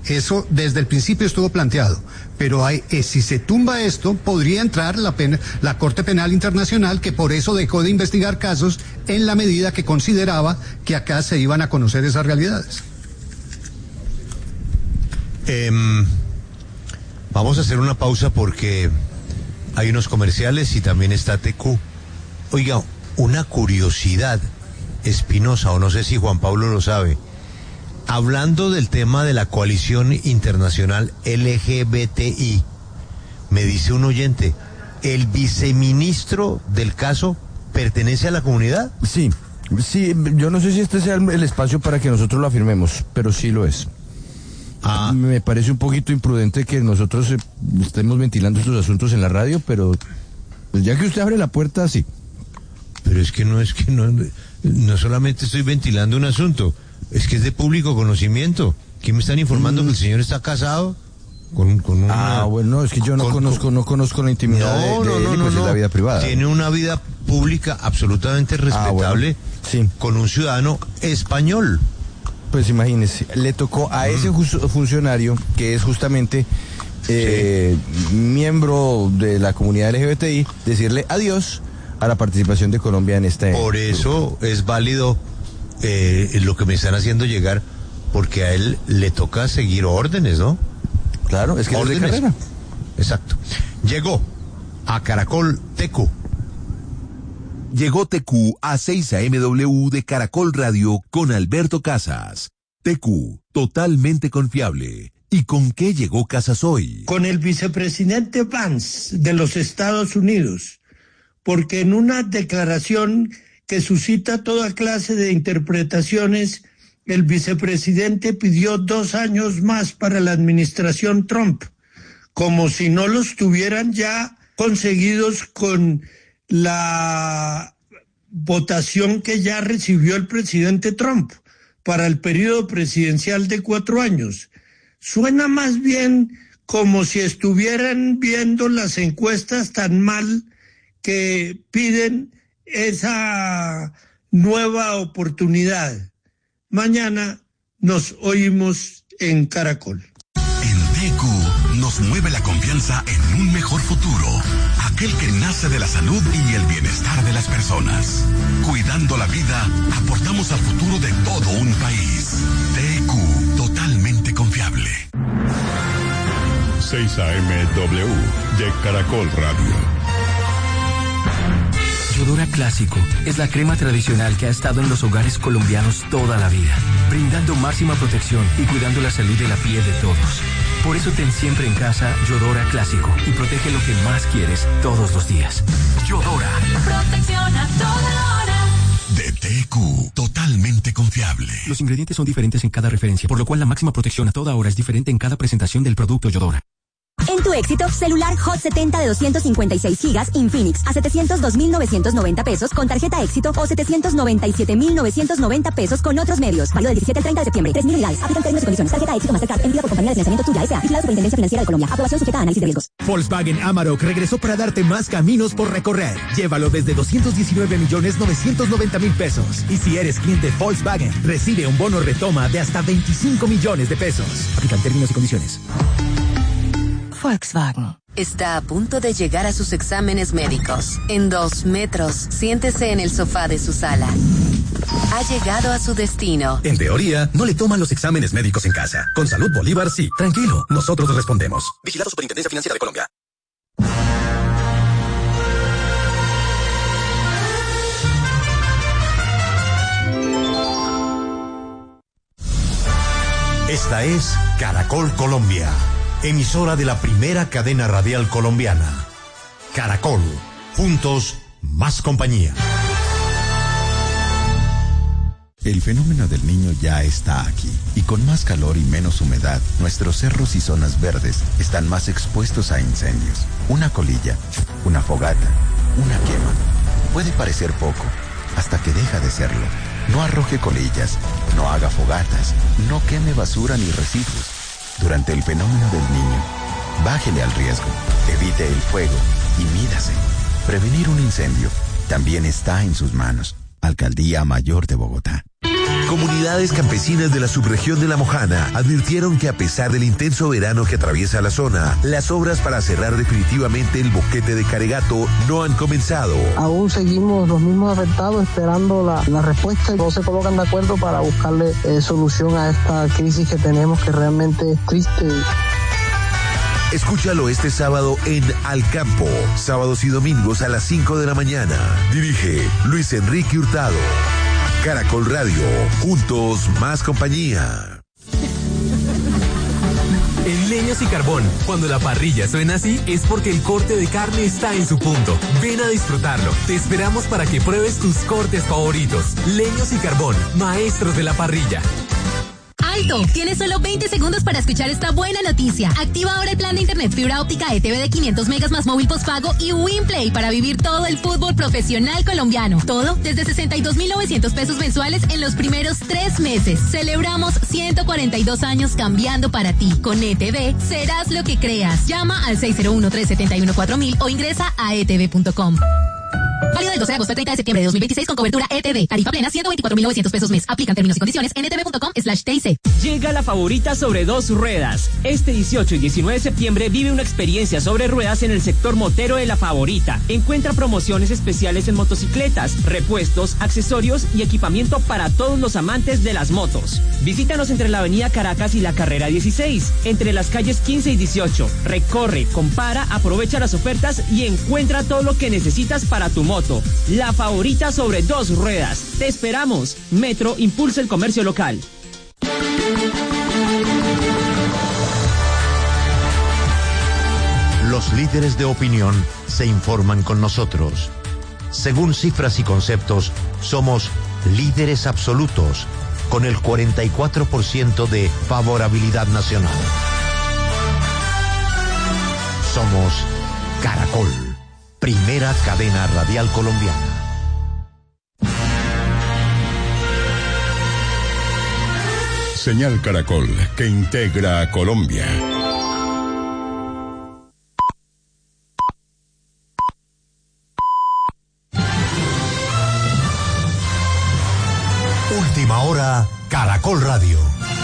Eso desde el principio estuvo planteado, pero si se tumba esto, podría entrar la Corte Penal Internacional, que por eso dejó de investigar casos en la medida que consideraba que acá se iban a conocer esas realidades. Vamos a hacer una pausa porque hay unos comerciales y también está TQ. Oiga, una curiosidad, Espinosa, o no sé si Juan Pablo lo sabe. Hablando del tema de la coalición internacional LGBTI, me dice un oyente, ¿el viceministro del caso pertenece a la comunidad? Sí, yo no sé si este sea el espacio para que nosotros lo afirmemos, pero sí lo es. Me parece un poquito imprudente que nosotros estemos ventilando estos asuntos en la radio, pero pues ya que usted abre la puerta, sí. Pero es que no solamente estoy ventilando un asunto, es que es de público conocimiento. ¿Qué me están informando que el señor está casado con una... bueno, es que yo no conozco la intimidad de él, y pues es la vida privada. Tiene una vida pública absolutamente respetable, sí, con un ciudadano español. Pues imagínese, le tocó a ese funcionario, que es justamente miembro de la comunidad LGBTI, decirle adiós a la participación de Colombia en este... Por eso es válido lo que me están haciendo llegar, porque a él le toca seguir órdenes, ¿no? Claro, es que es de carrera. Exacto. Llegó a Caracol TQ. Llegó TQ a 6 AMW de Caracol Radio con Alberto Casas. TQ, totalmente confiable. ¿Y con qué llegó Casas hoy? Con el vicepresidente Vance de los Estados Unidos, porque en una declaración que suscita toda clase de interpretaciones, el vicepresidente pidió 2 años más para la administración Trump, como si no los tuvieran ya conseguidos con la votación que ya recibió el presidente Trump para el periodo presidencial de 4 años. Suena más bien como si estuvieran viendo las encuestas tan mal que piden esa nueva oportunidad. Mañana nos oímos en Caracol. En TQ nos mueve la confianza en un mejor futuro, aquel que nace de la salud y el bienestar de las personas. Cuidando la vida, aportamos al futuro de todo un país. TQ, totalmente confiable. 6 AMW de Caracol Radio. Yodora Clásico es la crema tradicional que ha estado en los hogares colombianos toda la vida, brindando máxima protección y cuidando la salud de la piel de todos. Por eso ten siempre en casa Yodora Clásico y protege lo que más quieres todos los días. Yodora. Protección a toda hora. De TQ, totalmente confiable. Los ingredientes son diferentes en cada referencia, por lo cual la máxima protección a toda hora es diferente en cada presentación del producto Yodora. En tu éxito, celular Hot 70 de 256 gigas Infinix a 702.990 pesos con tarjeta éxito o 797.990 pesos con otros medios. Válido del 17 al 30 de septiembre. 3.000 unidades. Aplican términos y condiciones. Tarjeta éxito Mastercard enviada por compañía de financiamiento Tuya S.A. Vigilada Superintendencia Financiera de Colombia. Aprobación sujeta a análisis de riesgos. Volkswagen Amarok regresó para darte más caminos por recorrer. Llévalo desde 219.990.000 pesos. Y si eres cliente Volkswagen, recibe un bono retoma de hasta 25 millones de pesos. Aplican términos y condiciones. Volkswagen. Está a punto de llegar a sus exámenes médicos. En 2 metros, siéntese en el sofá de su sala. Ha llegado a su destino. En teoría, no le toman los exámenes médicos en casa. Con Salud Bolívar, sí. Tranquilo, nosotros respondemos. Vigilado Superintendencia Financiera de Colombia. Esta es Caracol Colombia, emisora de la primera cadena radial colombiana. Caracol, juntos, más compañía. El fenómeno del Niño ya está aquí, y con más calor y menos humedad, nuestros cerros y zonas verdes están más expuestos a incendios. Una colilla, una fogata, una quema. Puede parecer poco, hasta que deja de serlo. No arroje colillas, no haga fogatas, no queme basura ni residuos. Durante el fenómeno del Niño, bájele al riesgo, evite el fuego y mídase. Prevenir un incendio también está en sus manos. Alcaldía Mayor de Bogotá. Comunidades campesinas de la subregión de La Mojana advirtieron que a pesar del intenso verano que atraviesa la zona, las obras para cerrar definitivamente el boquete de Caregato no han comenzado. Aún seguimos los mismos afectados esperando la respuesta y no se colocan de acuerdo para buscarle solución a esta crisis que tenemos, que realmente es triste. Escúchalo este sábado en Al Campo, sábados y domingos a las 5 de la mañana. Dirige Luis Enrique Hurtado. Caracol Radio, juntos más compañía. En Leños y Carbón, cuando la parrilla suena así, es porque el corte de carne está en su punto. Ven a disfrutarlo. Te esperamos para que pruebes tus cortes favoritos. Leños y Carbón, maestros de la parrilla. ¡Alto! Tienes solo 20 segundos para escuchar esta buena noticia. Activa ahora el plan de internet fibra óptica ETV de 500 megas más móvil postpago y WinPlay para vivir todo el fútbol profesional colombiano. Todo desde 62.900 pesos mensuales en los primeros 3 meses. Celebramos 142 años cambiando para ti. Con ETV serás lo que creas. Llama al 601-371-4000 o ingresa a etv.com. Válido del 12 de agosto al 30 de septiembre de 2026 con cobertura ETV. Tarifa plena 124.900 pesos mes. Aplican términos y condiciones en etv.com/TIC. Llega la favorita sobre 2 ruedas. Este 18 y 19 de septiembre vive una experiencia sobre ruedas en el sector motero de La Favorita. Encuentra promociones especiales en motocicletas, repuestos, accesorios y equipamiento para todos los amantes de las motos. Visítanos entre la avenida Caracas y la carrera 16, entre las calles 15 y 18. Recorre, compara, aprovecha las ofertas y encuentra todo lo que necesitas para tu moto. La Favorita sobre 2 ruedas. Te esperamos. Metro impulsa el comercio local. Los líderes de opinión se informan con nosotros. Según cifras y conceptos, somos líderes absolutos, con el 44% de favorabilidad nacional. Somos Caracol, primera cadena radial colombiana. Señal Caracol, que integra a Colombia. Última hora, Caracol Radio.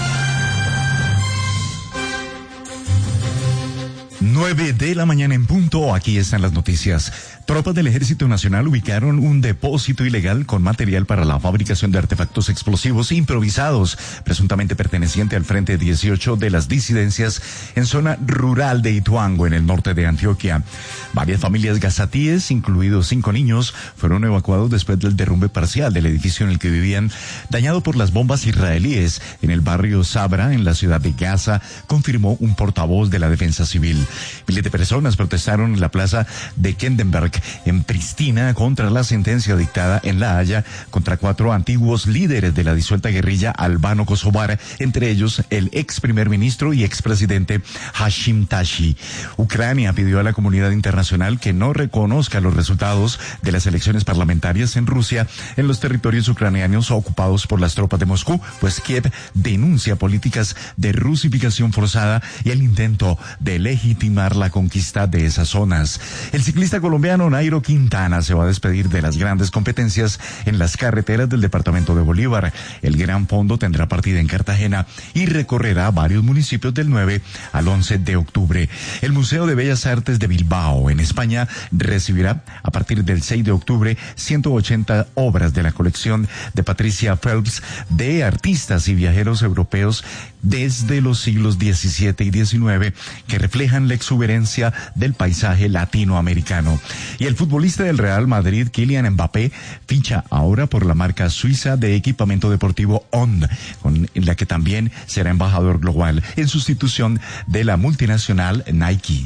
9 de la mañana en punto, aquí están las noticias. Tropas del Ejército Nacional ubicaron un depósito ilegal con material para la fabricación de artefactos explosivos improvisados, presuntamente perteneciente al Frente 18 de las disidencias en zona rural de Ituango, en el norte de Antioquia. Varias familias gazatíes, incluidos 5 niños, fueron evacuados después del derrumbe parcial del edificio en el que vivían, dañado por las bombas israelíes en el barrio Sabra, en la ciudad de Gaza, confirmó un portavoz de la Defensa Civil. Miles de personas protestaron en la plaza de Kendenberg, en Pristina, contra la sentencia dictada en La Haya contra 4 antiguos líderes de la disuelta guerrilla albano-kosovar, entre ellos el ex primer ministro y expresidente Hashim Tashi. Ucrania pidió a la comunidad internacional que no reconozca los resultados de las elecciones parlamentarias en Rusia, en los territorios ucranianos ocupados por las tropas de Moscú, pues Kiev denuncia políticas de rusificación forzada y el intento de legitimar la conquista de esas zonas. El ciclista colombiano Nairo Quintana se va a despedir de las grandes competencias en las carreteras del departamento de Bolívar. El Gran Fondo tendrá partida en Cartagena y recorrerá varios municipios del 9 al 11 de octubre. El Museo de Bellas Artes de Bilbao, en España, recibirá a partir del 6 de octubre 180 obras de la colección de Patricia Phelps de artistas y viajeros europeos desde los siglos XVII y XIX que reflejan la exuberancia del paisaje latinoamericano. Y el futbolista del Real Madrid, Kylian Mbappé, ficha ahora por la marca suiza de equipamiento deportivo On, con la que también será embajador global en sustitución de la multinacional Nike.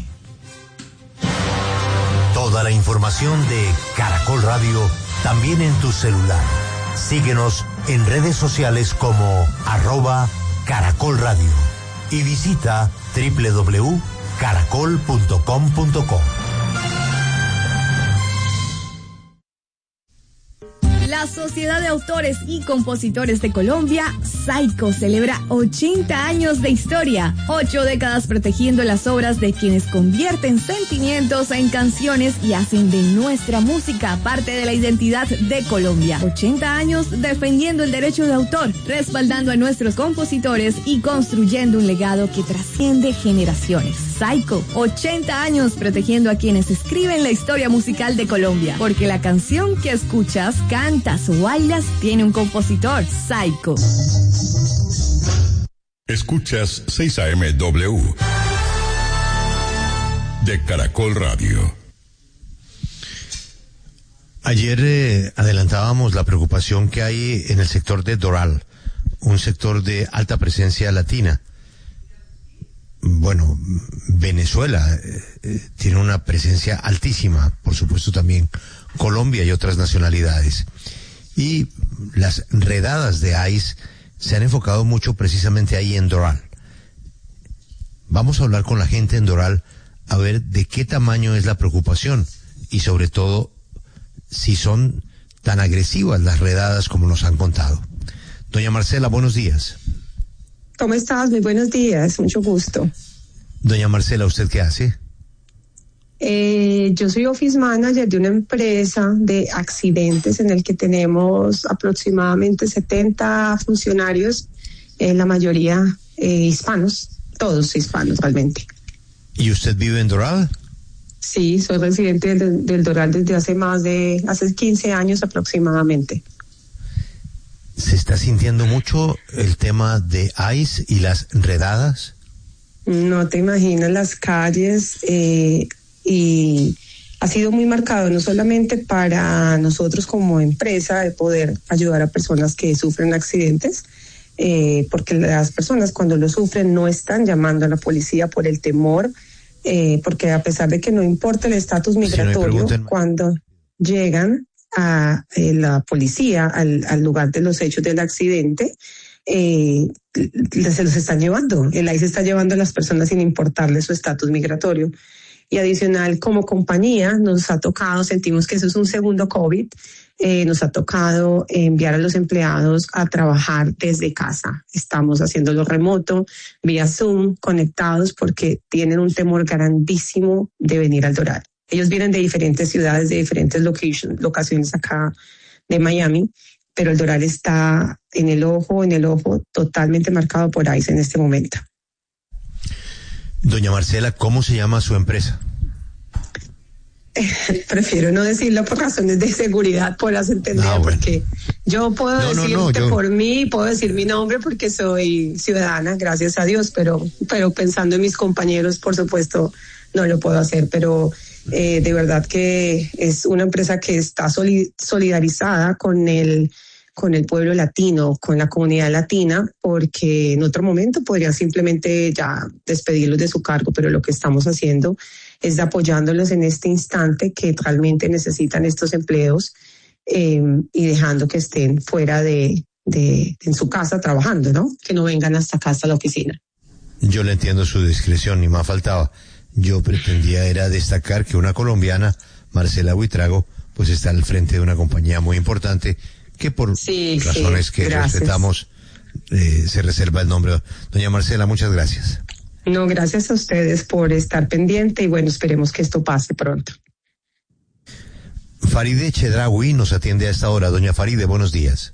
Toda la información de Caracol Radio también en tu celular. Síguenos en redes sociales como @Caracol Radio y visita www.caracol.com.co. La Sociedad de Autores y Compositores de Colombia, SAICO, celebra 80 años de historia, 8 décadas protegiendo las obras de quienes convierten sentimientos en canciones y hacen de nuestra música parte de la identidad de Colombia. 80 años defendiendo el derecho de autor, respaldando a nuestros compositores y construyendo un legado que trasciende generaciones. SAICO, 80 años protegiendo a quienes escriben la historia musical de Colombia, porque la canción que escuchas, cantas o bailas tiene un compositor. SAICO. Escuchas 6 AM de Caracol Radio. Ayer adelantábamos la preocupación que hay en el sector de Doral, un sector de alta presencia latina. Bueno, Venezuela tiene una presencia altísima, por supuesto también Colombia y otras nacionalidades. Y las redadas de ICE se han enfocado mucho precisamente ahí en Doral. Vamos a hablar con la gente en Doral a ver de qué tamaño es la preocupación y sobre todo si son tan agresivas las redadas como nos han contado. Doña Marcela, buenos días. ¿Cómo estás? Muy buenos días, mucho gusto. Doña Marcela, ¿usted qué hace? Yo soy office manager de una empresa de accidentes en el que tenemos aproximadamente 70 funcionarios, la mayoría hispanos, todos hispanos realmente. ¿Y usted vive en Doral? Sí, soy residente del Doral desde hace 15 años aproximadamente. ¿Se está sintiendo mucho el tema de ICE y las redadas? No te imaginas las calles y ha sido muy marcado no solamente para nosotros como empresa de poder ayudar a personas que sufren accidentes, porque las personas cuando lo sufren no están llamando a la policía por el temor, porque a pesar de que no importa el estatus migratorio, cuando llegan a la policía al lugar de los hechos del accidente, se los están llevando. El ICE está llevando a las personas sin importarle su estatus migratorio. Y adicional, como compañía, nos ha tocado, sentimos que eso es un segundo COVID, nos ha tocado enviar a los empleados a trabajar desde casa. Estamos haciéndolo remoto, vía Zoom, conectados, porque tienen un temor grandísimo de venir al Doral. Ellos vienen de diferentes ciudades, de diferentes locaciones acá de Miami, pero el Doral está en el ojo totalmente marcado por ICE en este momento. Doña Marcela, ¿cómo se llama su empresa? Prefiero no decirlo por razones de seguridad, podrás entender, bueno. Porque yo puedo decirte por mí, puedo decir mi nombre porque soy ciudadana, gracias a Dios, pero pensando en mis compañeros, por supuesto, no lo puedo hacer, pero de verdad que es una empresa que está solidarizada con el pueblo latino, con la comunidad latina, porque en otro momento podrían simplemente ya despedirlos de su cargo, pero lo que estamos haciendo es apoyándolos en este instante que realmente necesitan estos empleos y dejando que estén fuera en su casa trabajando, ¿no? Que no vengan hasta acá, hasta la oficina. Yo le entiendo su discreción, ni más faltaba. Yo pretendía era destacar que una colombiana, Marcela Buitrago, pues está al frente de una compañía muy importante que por razones que respetamos se reserva el nombre. Doña Marcela, muchas gracias. No, gracias a ustedes por estar pendiente y bueno, esperemos que esto pase pronto. Faride Chedraui nos atiende a esta hora. Doña Faride, buenos días.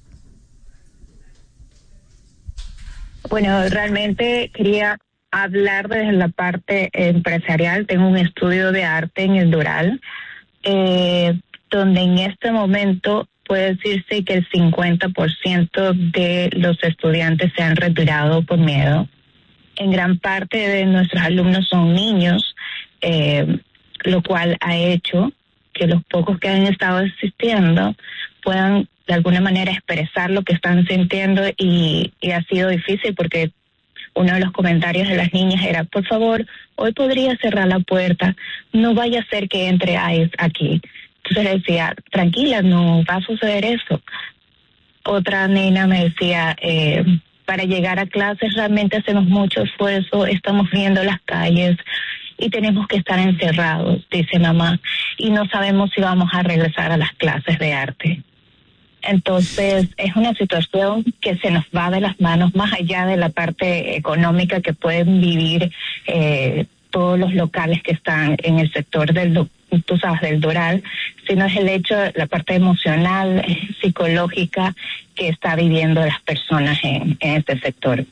Bueno, realmente quería hablar desde la parte empresarial. Tengo un estudio de arte en el Doral, donde en este momento puede decirse que el 50% de los estudiantes se han retirado por miedo. En gran parte de nuestros alumnos son niños, lo cual ha hecho que los pocos que han estado asistiendo puedan de alguna manera expresar lo que están sintiendo y ha sido difícil porque uno de los comentarios de las niñas era, por favor, hoy podría cerrar la puerta, no vaya a ser que entre ICE aquí. Entonces le decía, tranquila, no va a suceder eso. Otra nena me decía, para llegar a clases realmente hacemos mucho esfuerzo, estamos viendo las calles y tenemos que estar encerrados, dice mamá, y no sabemos si vamos a regresar a las clases de arte. Entonces, es una situación que se nos va de las manos más allá de la parte económica que pueden vivir todos los locales que están en el sector del Doral, sino es el hecho, la parte emocional, psicológica que está viviendo las personas en este sector.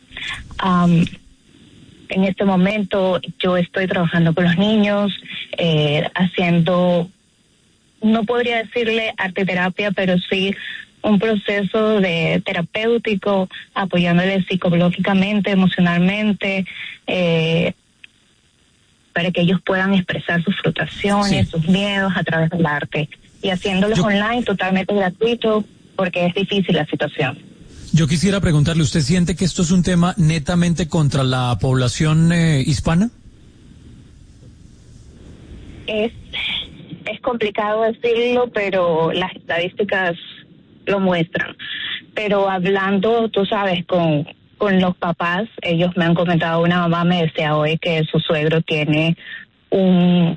En este momento yo estoy trabajando con los niños, haciendo, no podría decirle arte terapia, pero sí un proceso de terapéutico, apoyándoles psicológicamente, emocionalmente, para que ellos puedan expresar sus frustraciones, sus miedos a través del arte, y haciéndolos online totalmente gratuito, porque es difícil la situación. Yo quisiera preguntarle, ¿usted siente que esto es un tema netamente contra la población hispana? Es complicado decirlo, pero las estadísticas lo muestran. Pero hablando, tú sabes, con los papás, ellos me han comentado, una mamá me decía hoy que su suegro tiene una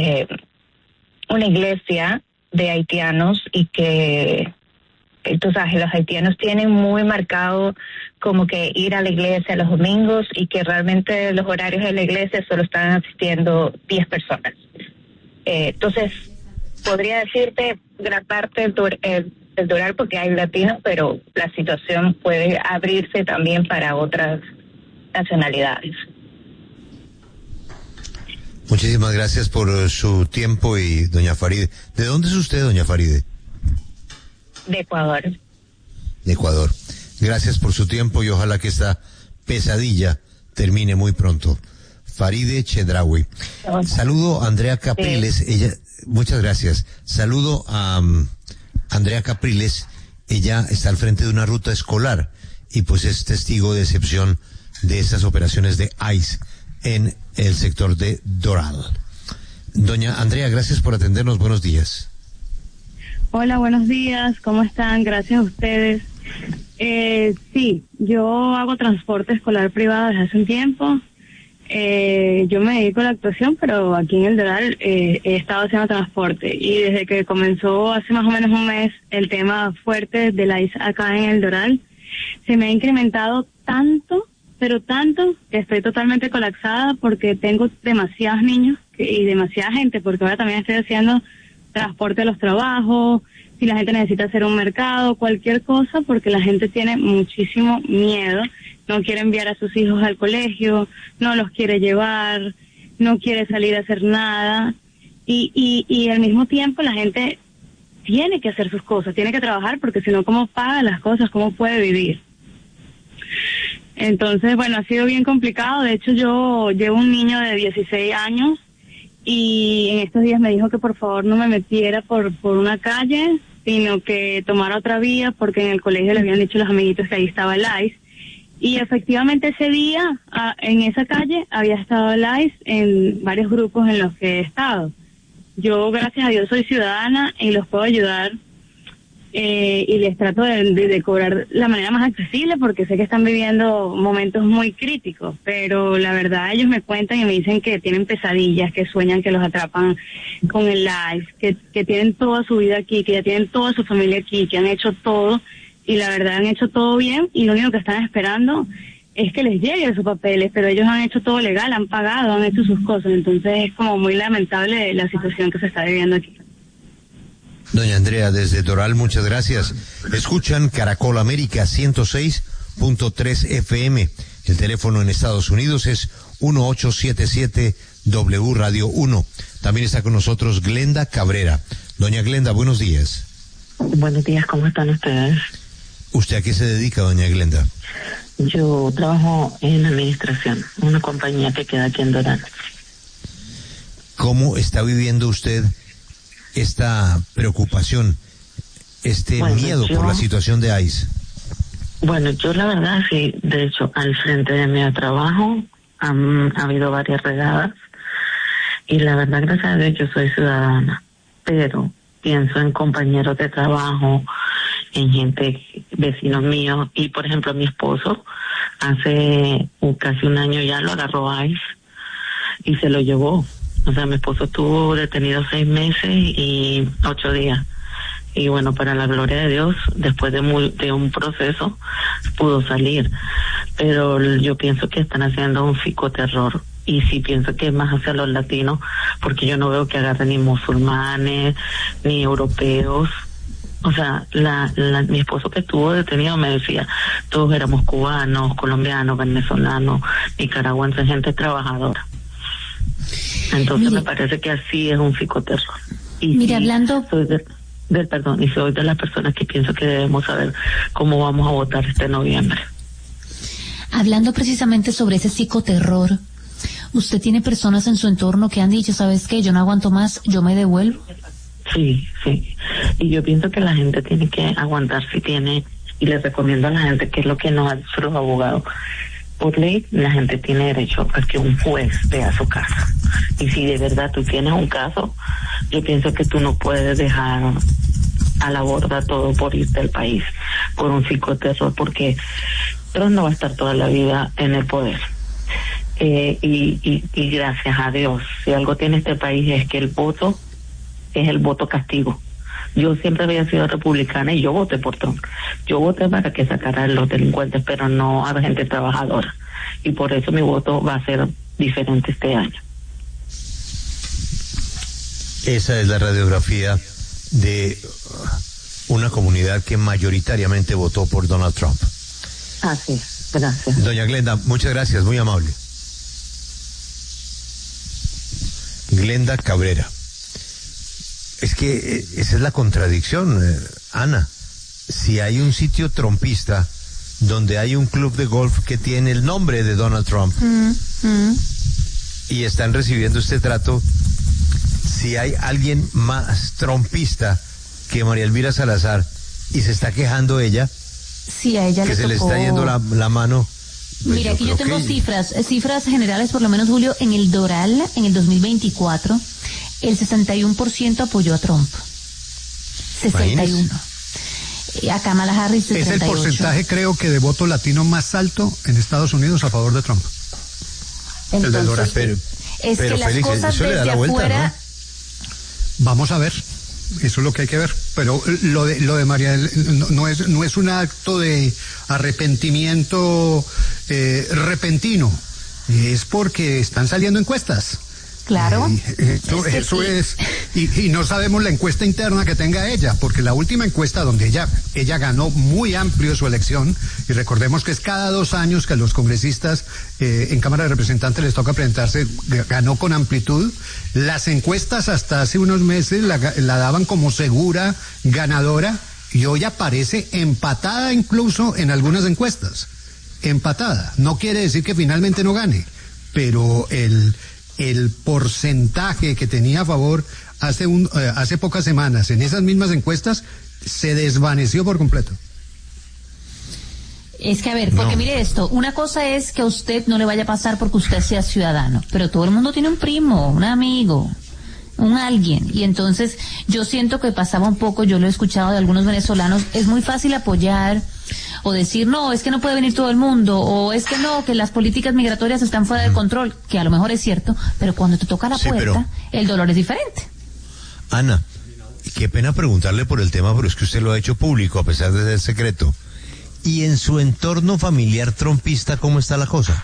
iglesia de haitianos y que, tú sabes, los haitianos tienen muy marcado como que ir a la iglesia los domingos y que realmente los horarios de la iglesia solo están asistiendo 10 personas. Entonces, podría decirte gran parte del Doral porque hay latinos, pero la situación puede abrirse también para otras nacionalidades. Muchísimas gracias por su tiempo y doña Faride. ¿De dónde es usted, doña Faride? De Ecuador. De Ecuador. Gracias por su tiempo y ojalá que esta pesadilla termine muy pronto. Faride Chedraui. Saludo a Andrea Capriles, ella, muchas gracias. Saludo a Andrea Capriles, ella está al frente de una ruta escolar y pues es testigo de excepción de estas operaciones de ICE en el sector de Doral. Doña Andrea, gracias por atendernos, buenos días. Hola, buenos días, ¿cómo están? Gracias a ustedes. Sí, yo hago transporte escolar privado desde hace un tiempo. Yo me dedico a la actuación, pero aquí en el Doral he estado haciendo transporte y desde que comenzó hace más o menos un mes el tema fuerte de la ICE acá en el Doral, se me ha incrementado tanto, pero tanto, que estoy totalmente colapsada porque tengo demasiados niños y demasiada gente, porque ahora también estoy haciendo transporte a los trabajos, si la gente necesita hacer un mercado, cualquier cosa, porque la gente tiene muchísimo miedo, no quiere enviar a sus hijos al colegio, no los quiere llevar, no quiere salir a hacer nada, y al mismo tiempo la gente tiene que hacer sus cosas, tiene que trabajar, porque si no, ¿cómo paga las cosas? ¿Cómo puede vivir? Entonces, bueno, ha sido bien complicado. De hecho, yo llevo un niño de 16 años y en estos días me dijo que por favor no me metiera por una calle, sino que tomara otra vía, porque en el colegio le habían dicho los amiguitos que ahí estaba el ICE. Y efectivamente ese día, en esa calle, había estado el ICE en varios grupos en los que he estado. Yo, gracias a Dios, soy ciudadana y los puedo ayudar. Y les trato de cobrar la manera más accesible porque sé que están viviendo momentos muy críticos, pero la verdad ellos me cuentan y me dicen que tienen pesadillas, que sueñan que los atrapan con el ICE, que tienen toda su vida aquí, que ya tienen toda su familia aquí, que han hecho todo y la verdad han hecho todo bien y lo único que están esperando es que les lleguen sus papeles, pero ellos han hecho todo legal, han pagado, han hecho sus cosas, entonces es como muy lamentable la situación que se está viviendo aquí. Doña Andrea, desde Doral, muchas gracias. Escuchan Caracol América 106.3 FM. El teléfono en Estados Unidos es 1877W Radio 1. También está con nosotros Glenda Cabrera. Doña Glenda, buenos días. Buenos días, ¿cómo están ustedes? ¿Usted a qué se dedica, doña Glenda? Yo trabajo en administración, una compañía que queda aquí en Doral. ¿Cómo está viviendo usted esta preocupación, miedo por la situación de ICE? Bueno, yo la verdad sí, de hecho, al frente de mi trabajo ha habido varias redadas y la verdad, gracias a Dios, yo soy ciudadana, pero pienso en compañeros de trabajo, en gente, vecinos míos, y por ejemplo mi esposo hace casi un año ya lo agarró ICE y se lo llevó. O sea, mi esposo estuvo detenido 6 meses y 8 días. Y bueno, para la gloria de Dios, después de un proceso, pudo salir. Pero yo pienso que están haciendo un psicoterror. Y sí pienso que es más hacia los latinos, porque yo no veo que agarren ni musulmanes, ni europeos. O sea, mi esposo que estuvo detenido me decía, todos éramos cubanos, colombianos, venezolanos, nicaragüenses, gente trabajadora. Entonces me parece que así es un psicoterror. Y mire, hablando... Soy y soy de las personas que pienso que debemos saber cómo vamos a votar este noviembre. Hablando precisamente sobre ese psicoterror, ¿usted tiene personas en su entorno que han dicho, ¿sabes qué? Yo no aguanto más, yo me devuelvo? Sí. Y yo pienso que la gente tiene que aguantar si tiene, y les recomiendo a la gente que es lo que nos ha dicho los abogados. Por ley, la gente tiene derecho a que un juez vea su casa. Y si de verdad tú tienes un caso, yo pienso que tú no puedes dejar a la borda todo por irte del país, por un psicoterror, porque Trump no va a estar toda la vida en el poder. Y gracias a Dios, si algo tiene este país es que el voto es el voto castigo. Yo siempre había sido republicana y yo voté por Trump. Yo voté para que sacara a los delincuentes, pero no a la gente trabajadora. Y por eso mi voto va a ser diferente este año. Esa es la radiografía de una comunidad que mayoritariamente votó por Donald Trump. Así es, gracias. Doña Glenda, muchas gracias, muy amable. Glenda Cabrera. Es que esa es la contradicción, Ana. Si hay un sitio trumpista donde hay un club de golf que tiene el nombre de Donald Trump y están recibiendo este trato, si hay alguien más trumpista que María Elvira Salazar y se está quejando ella, sí, a ella que le se tocó... le está yendo la mano. Mira, aquí yo tengo cifras generales, por lo menos, Julio, en el Doral, en el 2024, el 61% apoyó a Trump. 61%. A Kamala Harris, 38%. Es el porcentaje, creo que, de voto latino más alto en Estados Unidos a favor de Trump. Entonces, el del Doral. Es que las cosas desde afuera... ¿no? Vamos a ver. Eso es lo que hay que ver. Pero lo de María no es un acto de arrepentimiento repentino. Es porque están saliendo encuestas. Claro. Eso es. Y no sabemos la encuesta interna que tenga ella, porque la última encuesta donde ella ganó muy amplio su elección, y recordemos que es cada 2 años que a los congresistas en Cámara de Representantes les toca presentarse, ganó con amplitud. Las encuestas hasta hace unos meses la daban como segura ganadora, y hoy aparece empatada incluso en algunas encuestas. Empatada. No quiere decir que finalmente no gane, pero el porcentaje que tenía a favor hace pocas semanas en esas mismas encuestas se desvaneció por completo. Es que, a ver, porque mire esto, una cosa es que a usted no le vaya a pasar porque usted sea ciudadano, pero todo el mundo tiene un primo, un amigo, un alguien, y entonces yo siento que pasaba un poco, yo lo he escuchado de algunos venezolanos, es muy fácil apoyar o decir, no, es que no puede venir todo el mundo, o es que no, que las políticas migratorias están fuera de control, que a lo mejor es cierto, pero cuando te toca la puerta, el dolor es diferente. Ana, qué pena preguntarle por el tema, pero es que usted lo ha hecho público a pesar de ser secreto. ¿Y en su entorno familiar trumpista cómo está la cosa?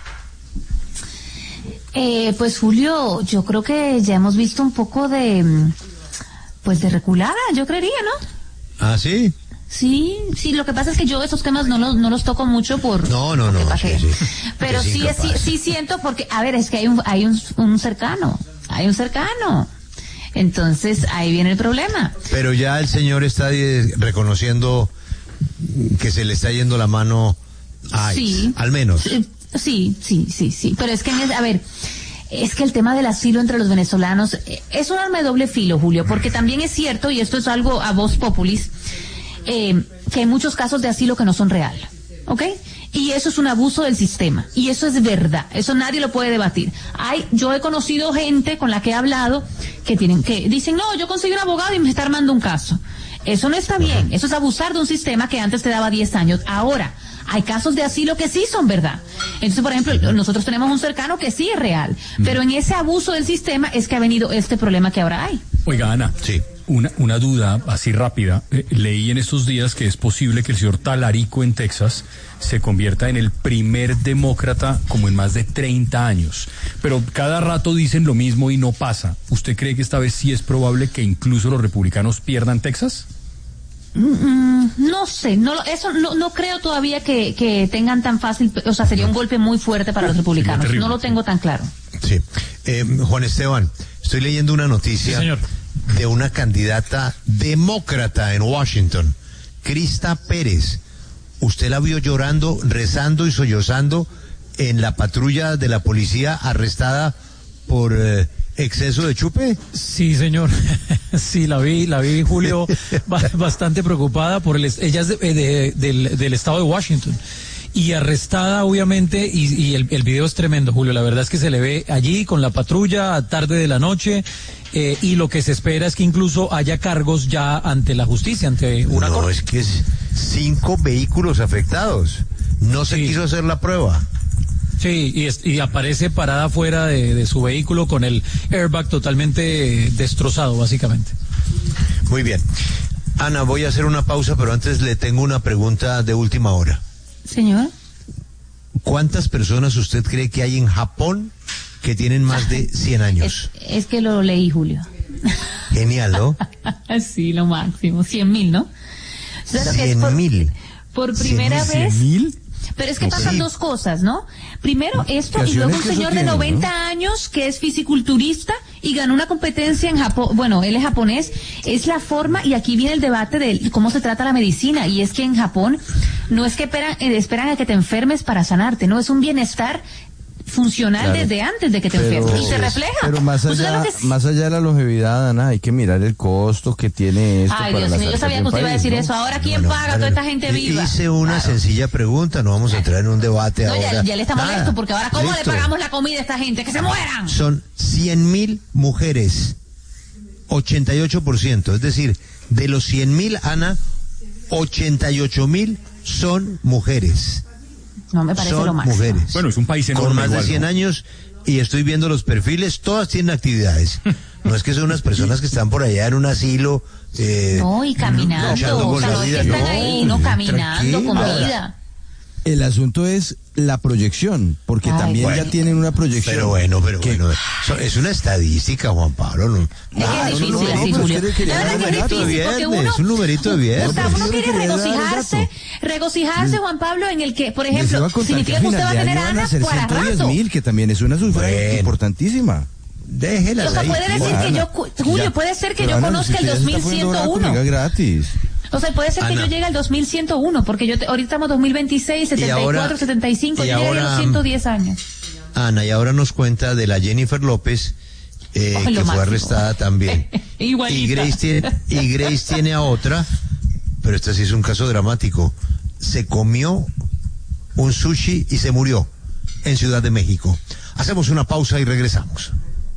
Pues Julio, yo creo que ya hemos visto un poco de reculada, yo creería, ¿no? ¿Ah, sí? Sí, lo que pasa es que yo esos temas no los toco mucho por... No. Sí. Pero sí siento porque, a ver, es que hay un cercano. Entonces, ahí viene el problema. Pero ya el señor está reconociendo que se le está yendo la mano a sí, al menos. Sí. Pero es que, es que el tema del asilo entre los venezolanos es un arma de doble filo, Julio, porque también es cierto, y esto es algo a voz populis, que hay muchos casos de asilo que no son real, ¿ok? Y eso es un abuso del sistema, y eso es verdad, eso nadie lo puede debatir. Yo he conocido gente con la que he hablado que dicen, no, yo conseguí un abogado y me está armando un caso. Eso no está bien, eso es abusar de un sistema que antes te daba 10 años. Ahora, hay casos de asilo que sí son verdad. Entonces, por ejemplo, nosotros tenemos un cercano que sí es real, pero en ese abuso del sistema es que ha venido este problema que ahora hay. Oiga, Ana. Sí. Una duda así rápida. Leí en estos días que es posible que el señor Talarico en Texas se convierta en el primer demócrata como en más de 30 años. Pero cada rato dicen lo mismo y no pasa. ¿Usted cree que esta vez sí es probable que incluso los republicanos pierdan Texas? No sé, no creo todavía que tengan tan fácil, o sea, sería un golpe muy fuerte para los republicanos. No lo tengo tan claro. Sí. Juan Esteban, estoy leyendo una noticia. Sí, señor. De una candidata demócrata en Washington, Krista Pérez. ¿Usted la vio llorando, rezando y sollozando en la patrulla de la policía arrestada por exceso de chupe? Sí, señor. Sí, la vi, Julio, bastante preocupada por ella es del estado de Washington. Y arrestada, obviamente, y el video es tremendo, Julio. La verdad es que se le ve allí con la patrulla a tarde de la noche, y lo que se espera es que incluso haya cargos ya ante la justicia, ante una corte. No, es que es 5 vehículos afectados. No se quiso hacer la prueba. Sí, y aparece parada fuera de su vehículo con el airbag totalmente destrozado, básicamente. Muy bien. Ana, voy a hacer una pausa, pero antes le tengo una pregunta de última hora. Señor. ¿Cuántas personas usted cree que hay en Japón que tienen más de 100 años? Es que lo leí, Julio. Genial, ¿no? Sí, lo máximo. 100,000, ¿no? 100,000. Por primera vez. 100,000. Pero es que pasan dos cosas, ¿no? Primero esto, y luego un señor de 90 años que es fisiculturista y ganó una competencia en Japón. Bueno, él es japonés. Es la forma, y aquí viene el debate de cómo se trata la medicina. Y es que en Japón no es que esperan a que te enfermes para sanarte, no, es un bienestar funcional desde antes de que te enfermes, y se refleja. Pero más allá de la longevidad, Ana, hay que mirar el costo que tiene esto. Ay, Dios mío, yo sabía que usted iba a decir eso. Ahora, ¿quién paga toda esta gente viva? Hice una sencilla pregunta, no vamos a entrar en un debate ahora. Ya le está molesto, porque ahora, ¿cómo le pagamos la comida a esta gente? ¡Que se mueran! Son 100,000 mujeres, 88%, es decir, de los 100,000, Ana, 88,000 son mujeres. No me parece lo máximo. Mujeres. Bueno, es un país enorme. Con más de 100 ¿no? años, y estoy viendo los perfiles, todas tienen actividades. No es que son unas personas que están por allá en un asilo. No, y caminando. O sea, no es que están ahí, no, caminando, con vida. El asunto es la proyección, porque también ya tienen una proyección. Pero bueno, es una estadística, Juan Pablo. No. Es que es difícil, Julio. La verdad que es difícil, porque uno... Es un numerito de viernes. O sea, uno quiere regocijarse, Juan Pablo, en el que, por ejemplo, significa que usted va a tener Ana para rato. 110,000, que también es una cifra importantísima. Déjela. O sea, puede decir que yo, Julio, puede ser que yo conozca el 2101. Gratis. O sea, puede ser que yo llegue al 2101, porque ahorita estamos 2026, 74, 75, yo llegué a los 110 años. Ana, y ahora nos cuenta de la Jennifer López, que fue arrestada también. Igualita. Y Grace tiene a otra, pero este sí es un caso dramático. Se comió un sushi y se murió en Ciudad de México. Hacemos una pausa y regresamos.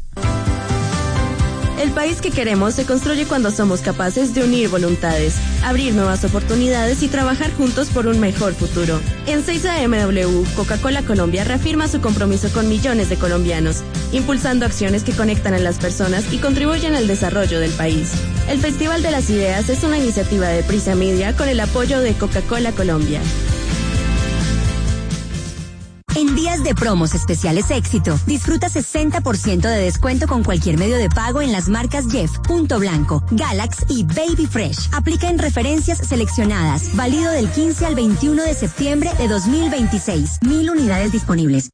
El país que queremos se construye cuando somos capaces de unir voluntades, abrir nuevas oportunidades y trabajar juntos por un mejor futuro. En 6AMW, Coca-Cola Colombia reafirma su compromiso con millones de colombianos, impulsando acciones que conectan a las personas y contribuyen al desarrollo del país. El Festival de las Ideas es una iniciativa de Prisa Media con el apoyo de Coca-Cola Colombia. En días de promos especiales Éxito, disfruta 60% de descuento con cualquier medio de pago en las marcas Jeff, Punto Blanco, Galax y Baby Fresh. Aplica en referencias seleccionadas. Válido del 15 al 21 de septiembre de 2026. 1,000 unidades disponibles.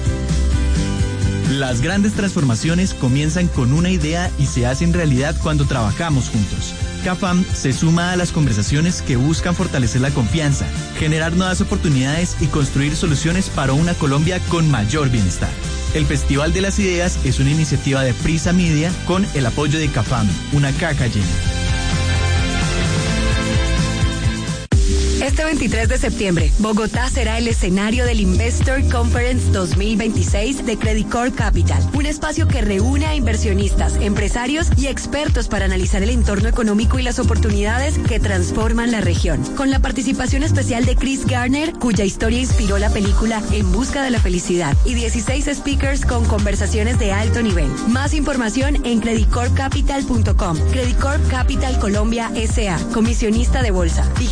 Las grandes transformaciones comienzan con una idea y se hacen realidad cuando trabajamos juntos. CAFAM se suma a las conversaciones que buscan fortalecer la confianza, generar nuevas oportunidades y construir soluciones para una Colombia con mayor bienestar. El Festival de las Ideas es una iniciativa de Prisa Media con el apoyo de CAFAM, una caja llena. Este 23 de septiembre, Bogotá será el escenario del Investor Conference 2026 de Credit Corp Capital, un espacio que reúne a inversionistas, empresarios y expertos para analizar el entorno económico y las oportunidades que transforman la región. Con la participación especial de Chris Garner, cuya historia inspiró la película En busca de la felicidad, y 16 speakers con conversaciones de alto nivel. Más información en creditcorpcapital.com. Credit Corp Capital Colombia S.A., comisionista de bolsa.